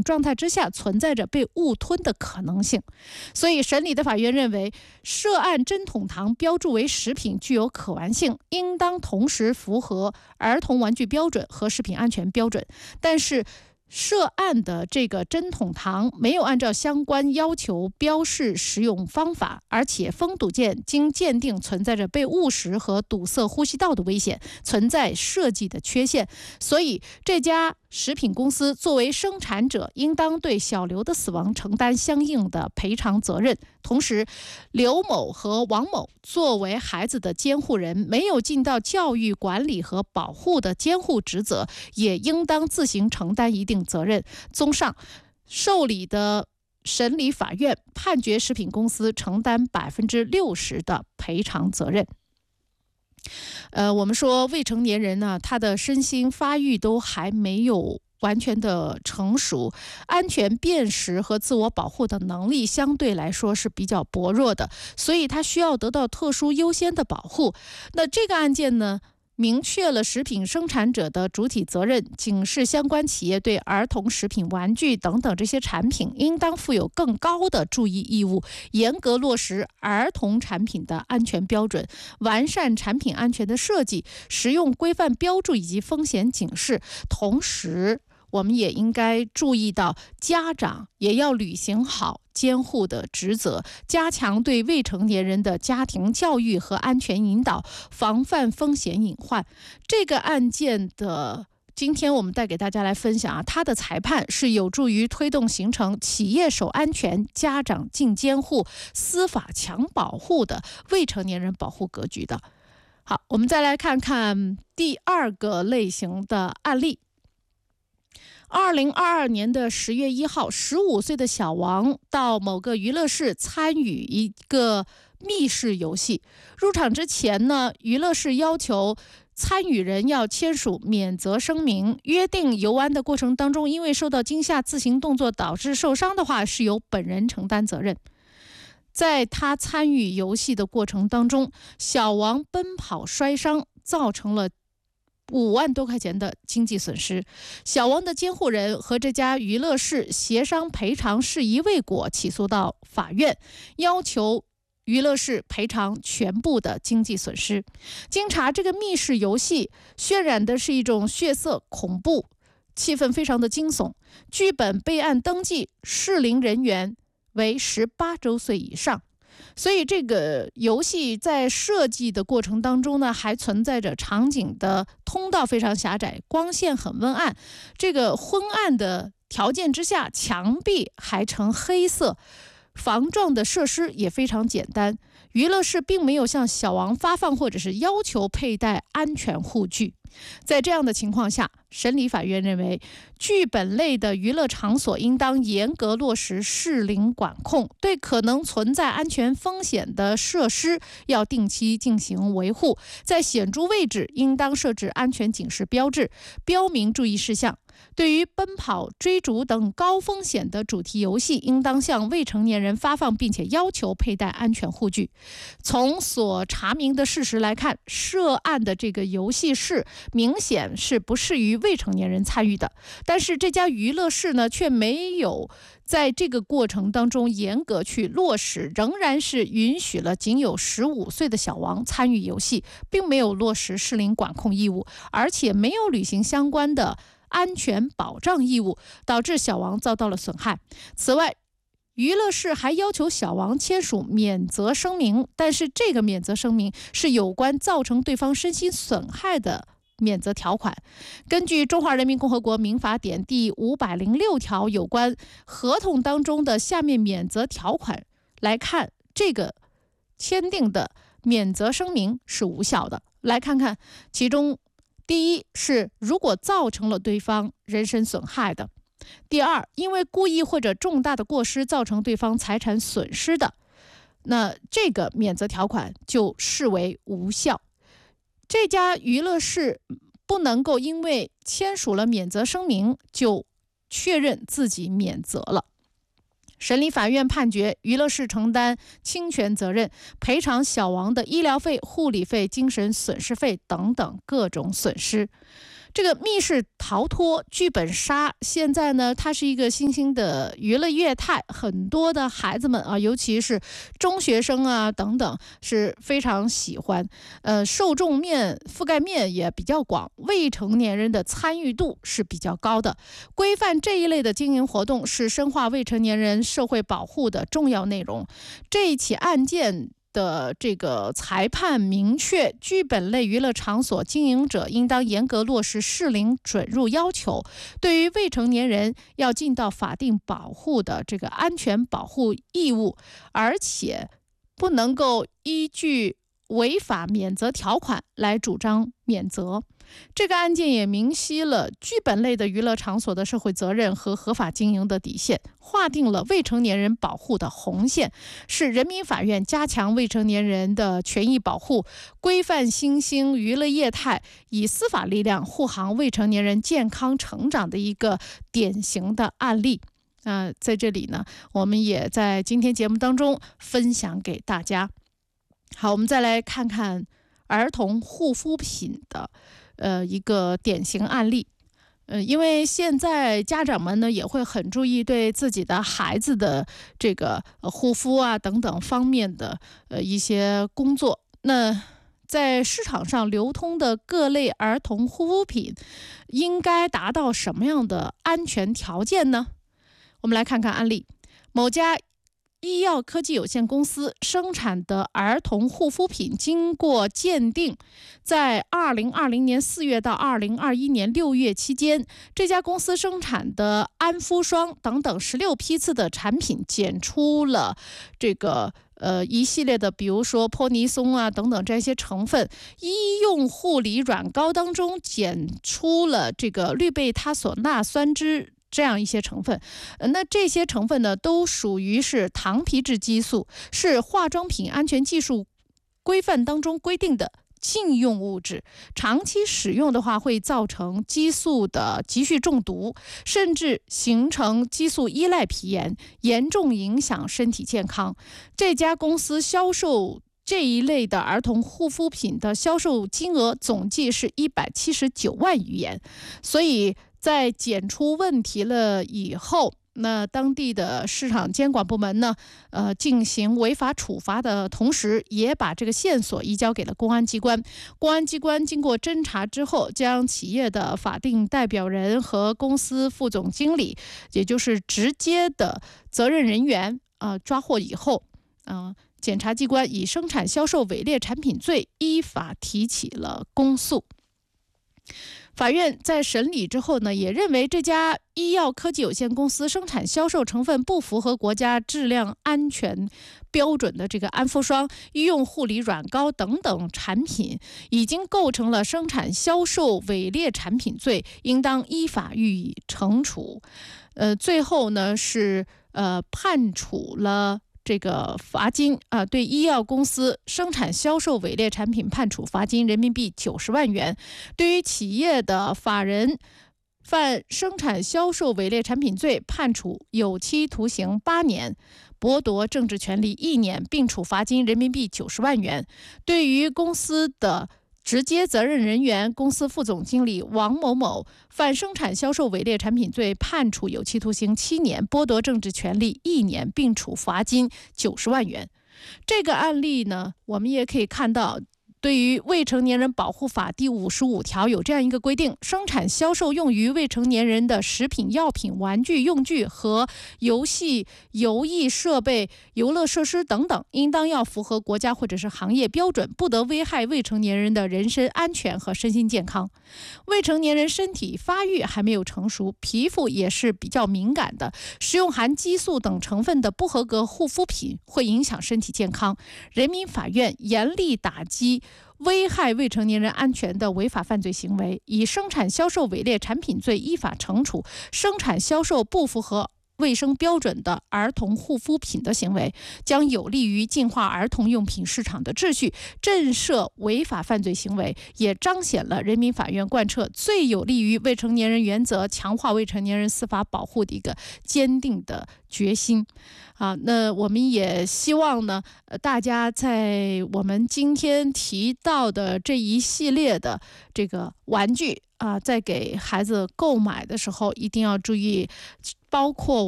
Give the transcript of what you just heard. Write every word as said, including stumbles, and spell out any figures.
状态之下存在着被误吞的可能性。所以审理的法院认为，涉案针筒糖标注为食品具有可玩性，应当同时符合儿童玩具标准和食品安全标准。但是涉案的这个针筒糖没有按照相关要求标示食用方法，而且封堵件经鉴定存在着被误食和堵塞呼吸道的危险，存在设计的缺陷，所以这家食品公司作为生产者，应当对小刘的死亡承担相应的赔偿责任。同时，刘某和王某作为孩子的监护人，没有尽到教育、管理和保护的监护职责，也应当自行承担一定责任。综上，受理的审理法院判决食品公司承担百分之六十的赔偿责任。呃，我们说未成年人呢，他的身心发育都还没有完全的成熟，安全辨识和自我保护的能力相对来说是比较薄弱的，所以他需要得到特殊优先的保护。那这个案件呢，明确了食品生产者的主体责任，警示相关企业对儿童食品、玩具等等这些产品应当负有更高的注意义务，严格落实儿童产品的安全标准，完善产品安全的设计、使用规范标注以及风险警示。同时，我们也应该注意到，家长也要履行好监护的职责，加强对未成年人的家庭教育和安全引导，防范风险隐患。这个案件的今天我们带给大家来分享啊，它的裁判是有助于推动形成企业守安全、家长尽监护、司法强保护的未成年人保护格局的。好，我们再来看看第二个类型的案例。二零二二年的十月一号，十五岁的小王到某个娱乐室参与一个密室游戏。入场之前呢，娱乐室要求参与人要签署免责声明，约定游玩的过程当中，因为受到惊吓自行动作导致受伤的话，是由本人承担责任。在他参与游戏的过程当中，小王奔跑摔伤，造成了五万多块钱的经济损失。小王的监护人和这家娱乐室协商赔偿事宜未果，起诉到法院，要求娱乐室赔偿全部的经济损失。经查，这个密室游戏渲染的是一种血色恐怖，气氛非常的惊悚。剧本备案登记适龄人员为十八周岁以上。所以这个游戏在设计的过程当中呢，还存在着场景的通道非常狭窄，光线很昏暗。这个昏暗的条件之下，墙壁还呈黑色，防撞的设施也非常简单。娱乐室并没有向小王发放或者是要求佩戴安全护具。在这样的情况下，审理法院认为，剧本类的娱乐场所应当严格落实适龄管控，对可能存在安全风险的设施要定期进行维护，在显著位置应当设置安全警示标志，标明注意事项。对于奔跑、追逐等高风险的主题游戏，应当向未成年人发放并且要求佩戴安全护具。从所查明的事实来看，涉案的这个游戏室明显是不适于未成年人参与的，但是这家娱乐室呢，却没有在这个过程当中严格去落实，仍然是允许了仅有十五岁的小王参与游戏，并没有落实适龄管控义务，而且没有履行相关的安全保障义务，导致小王遭到了损害。此外，娱乐室还要求小王签署免责声明，但是这个免责声明是有关造成对方身心损害的免责条款。根据《中华人民共和国民法典》第五百零六条有关合同当中的下面免责条款来看，这个签订的免责声明是无效的。来看看其中，第一是如果造成了对方人身损害的；第二，因为故意或者重大的过失造成对方财产损失的，那这个免责条款就视为无效。这家娱乐室不能够因为签署了免责声明就确认自己免责了。审理法院判决娱乐室承担侵权责任，赔偿小王的医疗费、护理费、精神损失费等等各种损失。 这个密室逃脱、剧本杀，现在呢，它是一个新兴的娱乐业态，很多的孩子们啊，尤其是中学生啊等等，是非常喜欢。呃，受众面覆盖面也比较广，未成年人的参与度是比较高的。规范这一类的经营活动是深化未成年人社会保护的重要内容。这一起案件的这个裁判明确，剧本类娱乐场所经营者应当严格落实适龄准入要求，对于未成年人要尽到法定保护的这个安全保护义务，而且不能够依据违法免责条款来主张免责。这个案件也明晰了剧本类的娱乐场所的社会责任和合法经营的底线，划定了未成年人保护的红线，是人民法院加强未成年人的权益保护、规范新兴娱乐业态，以司法力量护航未成年人健康成长的一个典型的案例。呃，在这里呢，我们也在今天节目当中分享给大家。好，我们再来看看儿童护肤品的呃一个典型案例。呃，因为现在家长们呢也会很注意对自己的孩子的这个、呃、护肤啊等等方面的呃一些工作。那在市场上流通的各类儿童护肤品应该达到什么样的安全条件呢？我们来看看案例。某家医药科技有限公司生产的儿童护肤品经过鉴定，在二零二零年四月到二零二一年六月期间，这家公司生产的安肤霜等等十六批次的产品检出了这个呃一系列的，比如说泼尼松啊等等这些成分。医用护理软膏当中检出了这个氯贝他索钠酸酯这样一些成分，那这些成分呢，都属于是糖皮质激素，是化妆品安全技术规范当中规定的禁用物质。长期使用的话，会造成激素的急剧中毒，甚至形成激素依赖皮炎，严重影响身体健康。这家公司销售这一类的儿童护肤品的销售金额总计是一百七十九万余元，所以在检出问题了以后，那当地的市场监管部门呢，呃，进行违法处罚的同时，也把这个线索移交给了公安机关。公安机关经过侦查之后，将企业的法定代表人和公司副总经理，也就是直接的责任人员，呃，抓获以后，嗯、呃，检察机关以生产销售伪劣产品罪依法提起了公诉。法院在审理之后呢，也认为这家医药科技有限公司生产销售成分不符合国家质量安全标准的这个安肤霜、医用护理软膏等等产品，已经构成了生产销售伪劣产品罪，应当依法予以惩处。呃，最后呢是呃判处了这个罚金啊、呃，对医药公司生产销售伪劣产品判处罚金人民币九十万元。对于企业的法人犯生产销售伪劣产品罪，判处有期徒刑八年，剥夺政治权利一年，并处罚金人民币九十万元。对于公司的直接责任人员公司副总经理王某某犯生产销售伪劣产品罪，判处有期徒刑七年，剥夺政治权利一年，并处罚金九十万元。这个案例呢，我们也可以看到，对于未成年人保护法第五十五条有这样一个规定：生产销售用于未成年人的食品、药品、玩具、用具和游戏、游艺设备、游乐设施等等，应当要符合国家或者是行业标准，不得危害未成年人的人身安全和身心健康。未成年人身体发育还没有成熟，皮肤也是比较敏感的，使用含激素等成分的不合格护肤品会影响身体健康。人民法院严厉打击危害未成年人安全的违法犯罪行为，以生产销售伪劣产品罪依法惩处生产销售不符合卫生标准的儿童护肤品的行为，将有利于净化儿童用品市场的秩序，震慑违法犯罪行为，也彰显了人民法院贯彻最有利于未成年人原则、强化未成年人司法保护的一个坚定的决心。啊，那我们也希望呢，呃，大家在我们今天提到的这一系列的这个玩具啊，在给孩子购买的时候，一定要注意，包括